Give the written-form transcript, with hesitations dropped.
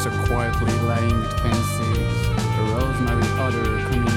so quietly laying with fancies, a rosemary odor coming